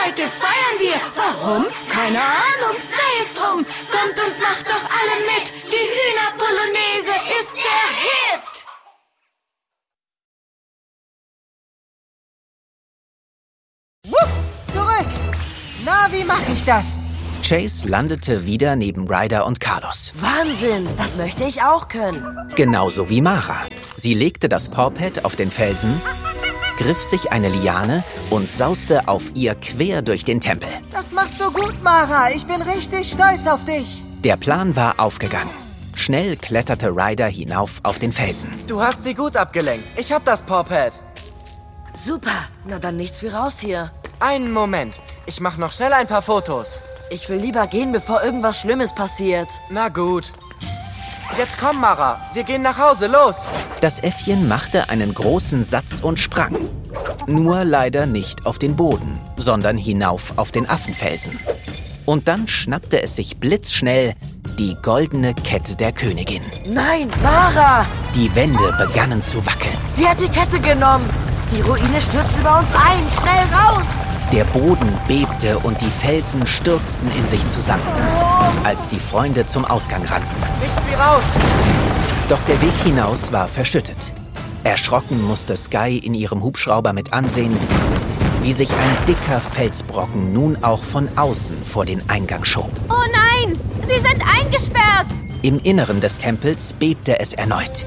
Heute feiern wir. Warum? Keine Ahnung, sei es drum. Kommt und macht doch alle mit. Die Hühnerpolonaise ist der Hit. Wupp, zurück! Na, wie mache ich das? Chase landete wieder neben Ryder und Carlos. Wahnsinn, das möchte ich auch können. Genauso wie Mara. Sie legte das Pawpad auf den Felsen, griff sich eine Liane und sauste auf ihr quer durch den Tempel. Das machst du gut, Mara. Ich bin richtig stolz auf dich. Der Plan war aufgegangen. Schnell kletterte Ryder hinauf auf den Felsen. Du hast sie gut abgelenkt. Ich hab das Pawpad. Super, na dann nichts wie raus hier. Einen Moment. Ich mach noch schnell ein paar Fotos. Ich will lieber gehen, bevor irgendwas Schlimmes passiert. Na gut. Jetzt komm, Mara. Wir gehen nach Hause. Los. Das Äffchen machte einen großen Satz und sprang. Nur leider nicht auf den Boden, sondern hinauf auf den Affenfelsen. Und dann schnappte es sich blitzschnell die goldene Kette der Königin. Nein, Mara! Die Wände begannen zu wackeln. Sie hat die Kette genommen. Die Ruine stürzt über uns ein. Schnell raus! Der Boden bebte und die Felsen stürzten in sich zusammen, als die Freunde zum Ausgang rannten. Nichts wie raus. Doch der Weg hinaus war verschüttet. Erschrocken musste Sky in ihrem Hubschrauber mit ansehen, wie sich ein dicker Felsbrocken nun auch von außen vor den Eingang schob. Oh nein, sie sind eingesperrt. Im Inneren des Tempels bebte es erneut.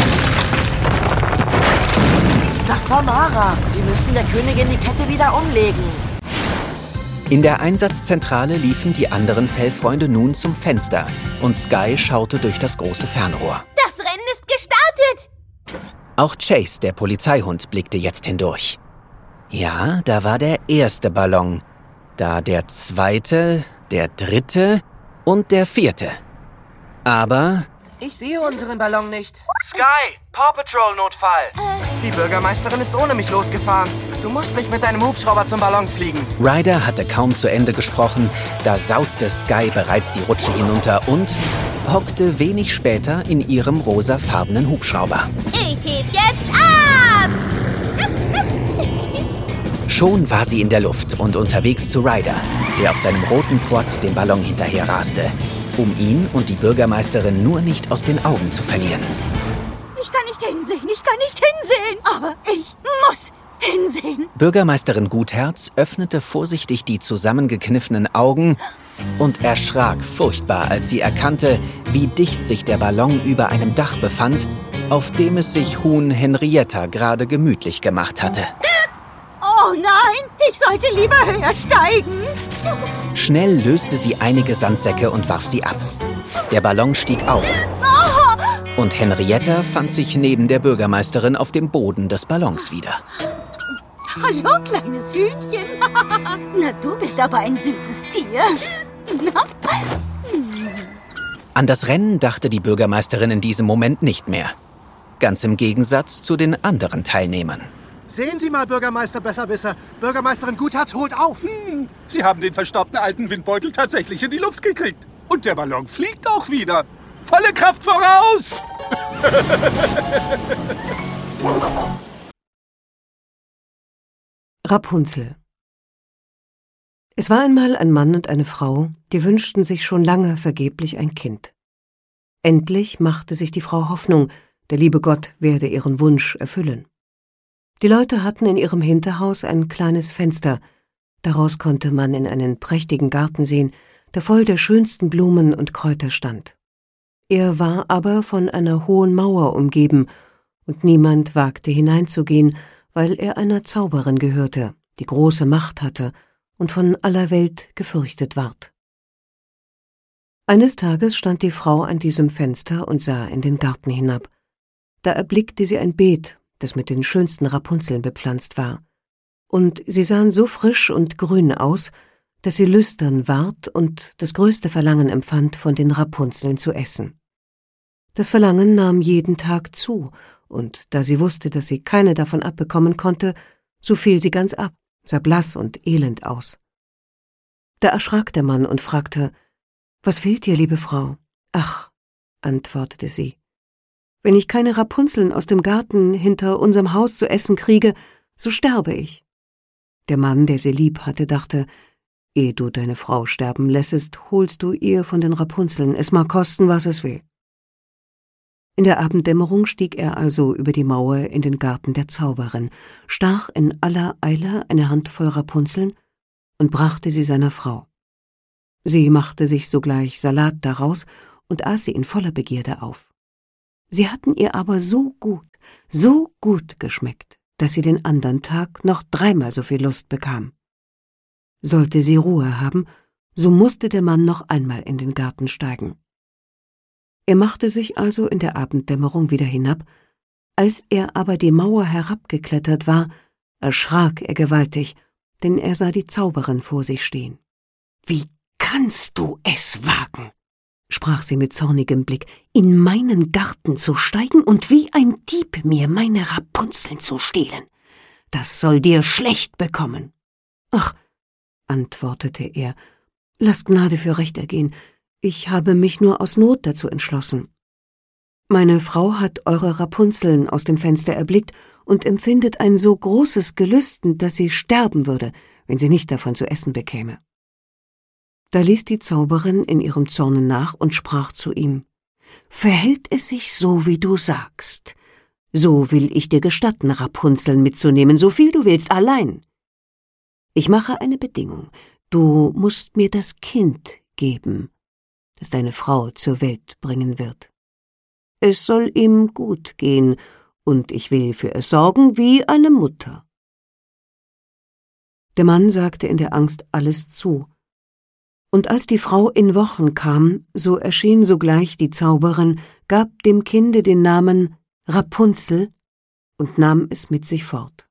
Das war Mara. Wir müssen der Königin die Kette wieder umlegen. In der Einsatzzentrale liefen die anderen Fellfreunde nun zum Fenster und Sky schaute durch das große Fernrohr. Das Rennen ist gestartet. Auch Chase, der Polizeihund, blickte jetzt hindurch. Ja, da war der erste Ballon, da der zweite, der dritte und der vierte. Aber Ich sehe unseren Ballon nicht. Sky, Paw Patrol Notfall. Die Bürgermeisterin ist ohne mich losgefahren. Du musst mich mit deinem Hubschrauber zum Ballon fliegen. Ryder hatte kaum zu Ende gesprochen, da sauste Sky bereits die Rutsche hinunter und hockte wenig später in ihrem rosafarbenen Hubschrauber. Ich heb jetzt ab. Schon war sie in der Luft und unterwegs zu Ryder, der auf seinem roten Quad den Ballon hinterher raste, um ihn und die Bürgermeisterin nur nicht aus den Augen zu verlieren. Ich kann nicht hinsehen, aber ich muss hinsehen. Bürgermeisterin Gutherz öffnete vorsichtig die zusammengekniffenen Augen und erschrak furchtbar, als sie erkannte, wie dicht sich der Ballon über einem Dach befand, auf dem es sich Huhn Henrietta gerade gemütlich gemacht hatte. Oh nein, ich sollte lieber höher steigen. Schnell löste sie einige Sandsäcke und warf sie ab. Der Ballon stieg auf. Und Henrietta fand sich neben der Bürgermeisterin auf dem Boden des Ballons wieder. Hallo, kleines Hühnchen. Na, du bist aber ein süßes Tier. An das Rennen dachte die Bürgermeisterin in diesem Moment nicht mehr. Ganz im Gegensatz zu den anderen Teilnehmern. Sehen Sie mal, Bürgermeister Besserwisser. Bürgermeisterin Gutherz holt auf. Sie haben den verstaubten alten Windbeutel tatsächlich in die Luft gekriegt. Und der Ballon fliegt auch wieder. Volle Kraft voraus! Rapunzel. Es war einmal ein Mann und eine Frau, die wünschten sich schon lange vergeblich ein Kind. Endlich machte sich die Frau Hoffnung, der liebe Gott werde ihren Wunsch erfüllen. Die Leute hatten in ihrem Hinterhaus ein kleines Fenster. Daraus konnte man in einen prächtigen Garten sehen, der voll der schönsten Blumen und Kräuter stand. Er war aber von einer hohen Mauer umgeben, und niemand wagte hineinzugehen, weil er einer Zauberin gehörte, die große Macht hatte und von aller Welt gefürchtet ward. Eines Tages stand die Frau an diesem Fenster und sah in den Garten hinab. Da erblickte sie ein Beet, das mit den schönsten Rapunzeln bepflanzt war. Und sie sahen so frisch und grün aus, dass sie lüstern ward und das größte Verlangen empfand, von den Rapunzeln zu essen. Das Verlangen nahm jeden Tag zu, und da sie wusste, dass sie keine davon abbekommen konnte, so fiel sie ganz ab, sah blass und elend aus. Da erschrak der Mann und fragte: »Was fehlt dir, liebe Frau?« »Ach«, antwortete sie, »wenn ich keine Rapunzeln aus dem Garten hinter unserem Haus zu essen kriege, so sterbe ich.« Der Mann, der sie lieb hatte, dachte, ehe du deine Frau sterben lässest, holst du ihr von den Rapunzeln, es mag kosten, was es will. In der Abenddämmerung stieg er also über die Mauer in den Garten der Zauberin, stach in aller Eile eine Handvoll Rapunzeln und brachte sie seiner Frau. Sie machte sich sogleich Salat daraus und aß sie in voller Begierde auf. Sie hatten ihr aber so gut geschmeckt, dass sie den andern Tag noch 3-mal so viel Lust bekam. Sollte sie Ruhe haben, so musste der Mann noch einmal in den Garten steigen. Er machte sich also in der Abenddämmerung wieder hinab, als er aber die Mauer herabgeklettert war, erschrak er gewaltig, denn er sah die Zauberin vor sich stehen. »Wie kannst du es wagen?« sprach sie mit zornigem Blick, »in meinen Garten zu steigen und wie ein Dieb mir meine Rapunzeln zu stehlen? Das soll dir schlecht bekommen.« »Ach«, antwortete er, »lass Gnade für recht ergehen, ich habe mich nur aus Not dazu entschlossen. Meine Frau hat eure Rapunzeln aus dem Fenster erblickt und empfindet ein so großes Gelüsten, dass sie sterben würde, wenn sie nicht davon zu essen bekäme.« Da ließ die Zauberin in ihrem Zorne nach und sprach zu ihm, »Verhält es sich so, wie du sagst, so will ich dir gestatten, Rapunzeln mitzunehmen, so viel du willst, allein. Ich mache eine Bedingung, du musst mir das Kind geben, das deine Frau zur Welt bringen wird. Es soll ihm gut gehen, und ich will für es sorgen wie eine Mutter.« Der Mann sagte in der Angst alles zu, und als die Frau in Wochen kam, so erschien sogleich die Zauberin, gab dem Kinde den Namen Rapunzel und nahm es mit sich fort.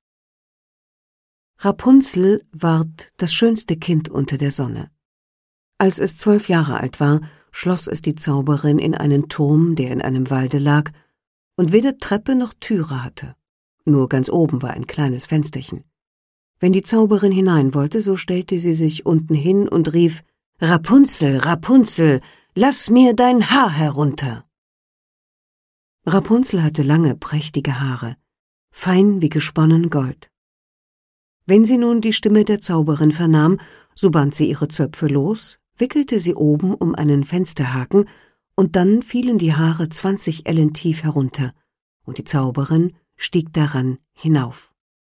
Rapunzel ward das schönste Kind unter der Sonne. Als es 12 Jahre alt war, schloss es die Zauberin in einen Turm, der in einem Walde lag und weder Treppe noch Türe hatte. Nur ganz oben war ein kleines Fensterchen. Wenn die Zauberin hinein wollte, so stellte sie sich unten hin und rief, »Rapunzel, Rapunzel, lass mir dein Haar herunter!« Rapunzel hatte lange, prächtige Haare, fein wie gesponnen Gold. Wenn sie nun die Stimme der Zauberin vernahm, so band sie ihre Zöpfe los, wickelte sie oben um einen Fensterhaken, und dann fielen die Haare 20 Ellen tief herunter, und die Zauberin stieg daran hinauf.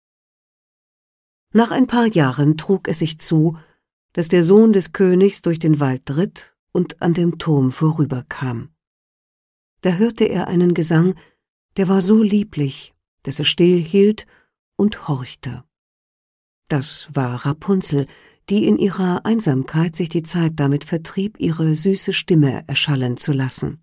Nach ein paar Jahren trug es sich zu, dass der Sohn des Königs durch den Wald ritt und an dem Turm vorüberkam. Da hörte er einen Gesang, der war so lieblich, dass er still hielt und horchte. Das war Rapunzel, die in ihrer Einsamkeit sich die Zeit damit vertrieb, ihre süße Stimme erschallen zu lassen.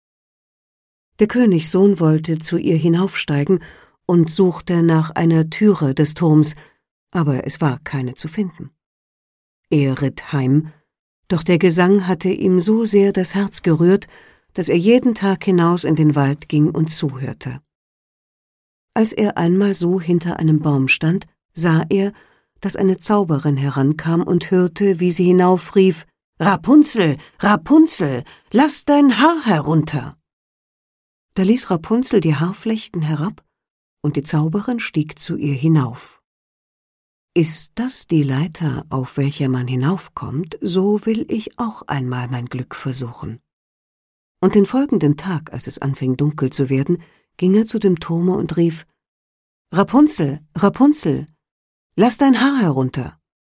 Der Königssohn wollte zu ihr hinaufsteigen und suchte nach einer Türe des Turms, aber es war keine zu finden. Er ritt heim, doch der Gesang hatte ihm so sehr das Herz gerührt, dass er jeden Tag hinaus in den Wald ging und zuhörte. Als er einmal so hinter einem Baum stand, sah er, dass eine Zauberin herankam und hörte, wie sie hinaufrief, »Rapunzel, Rapunzel, lass dein Haar herunter!« Da ließ Rapunzel die Haarflechten herab, und die Zauberin stieg zu ihr hinauf. »Ist das die Leiter, auf welcher man hinaufkommt, so will ich auch einmal mein Glück versuchen.« Und den folgenden Tag, als es anfing dunkel zu werden, ging er zu dem Turme und rief, »Rapunzel, Rapunzel, lass dein Haar herunter!«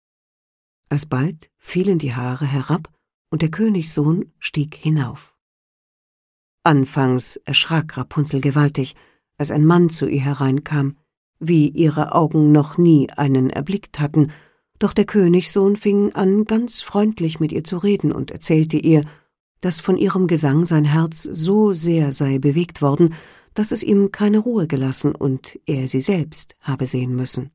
Alsbald fielen die Haare herab, und der Königssohn stieg hinauf. Anfangs erschrak Rapunzel gewaltig, als ein Mann zu ihr hereinkam, wie ihre Augen noch nie einen erblickt hatten, doch der Königssohn fing an, ganz freundlich mit ihr zu reden und erzählte ihr, dass von ihrem Gesang sein Herz so sehr sei bewegt worden, dass es ihm keine Ruhe gelassen und er sie selbst habe sehen müssen.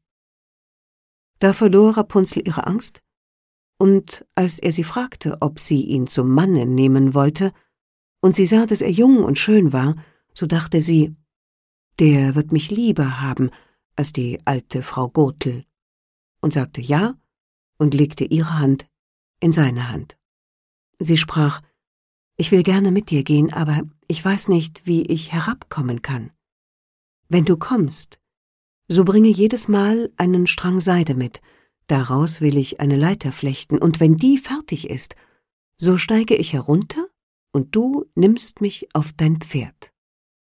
Da verlor Rapunzel ihre Angst, und als er sie fragte, ob sie ihn zum Manne nehmen wollte, und sie sah, dass er jung und schön war, so dachte sie, der wird mich lieber haben als die alte Frau Gotel, und sagte ja und legte ihre Hand in seine Hand. Sie sprach, »Ich will gerne mit dir gehen, aber ich weiß nicht, wie ich herabkommen kann. Wenn du kommst, so bringe jedes Mal einen Strang Seide mit, Daraus will ich eine Leiter flechten, und wenn die fertig ist, so steige ich herunter, und du nimmst mich auf dein Pferd.«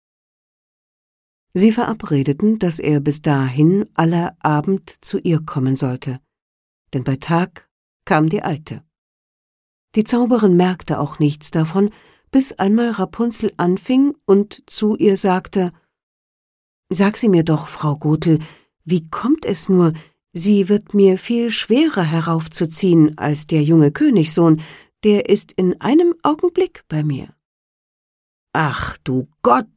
Sie verabredeten, dass er bis dahin aller Abend zu ihr kommen sollte, denn bei Tag kam die Alte. Die Zauberin merkte auch nichts davon, bis einmal Rapunzel anfing und zu ihr sagte: »Sag sie mir doch, Frau Gothel, wie kommt es nur, sie wird mir viel schwerer heraufzuziehen als der junge Königssohn, der ist in einem Augenblick bei mir.« »Ach du Gott«,